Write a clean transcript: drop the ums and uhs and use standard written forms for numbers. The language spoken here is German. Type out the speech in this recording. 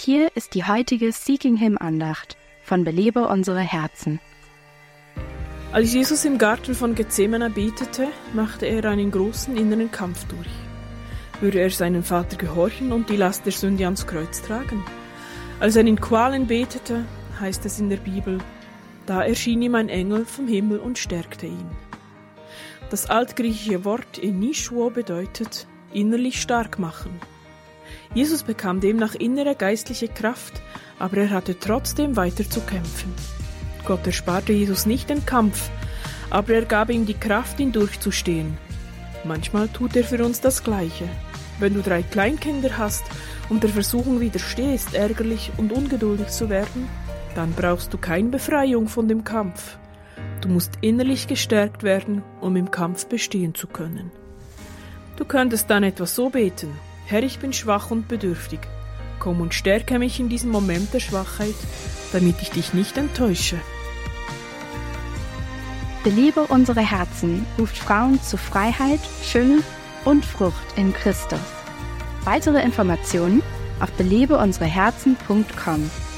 Hier ist die heutige Seeking Him Andacht von Belebe unsere Herzen. Als Jesus im Garten von Gethsemane betete, machte er einen großen inneren Kampf durch. Würde er seinem Vater gehorchen und die Last der Sünde ans Kreuz tragen? Als er in Qualen betete, heißt es in der Bibel, da erschien ihm ein Engel vom Himmel und stärkte ihn. Das altgriechische Wort enischuo bedeutet innerlich stark machen. Jesus bekam demnach innere geistliche Kraft, aber er hatte trotzdem weiter zu kämpfen. Gott ersparte Jesus nicht den Kampf, aber er gab ihm die Kraft, ihn durchzustehen. Manchmal tut er für uns das Gleiche. Wenn du 3 Kleinkinder hast und der Versuchung widerstehst, ärgerlich und ungeduldig zu werden, dann brauchst du keine Befreiung von dem Kampf. Du musst innerlich gestärkt werden, um im Kampf bestehen zu können. Du könntest dann etwas so beten: Herr, ich bin schwach und bedürftig. Komm und stärke mich in diesem Moment der Schwachheit, damit ich dich nicht enttäusche. Belebe unsere Herzen ruft Frauen zu Freiheit, Fülle und Frucht in Christus. Weitere Informationen auf belebeunsereherzen.com.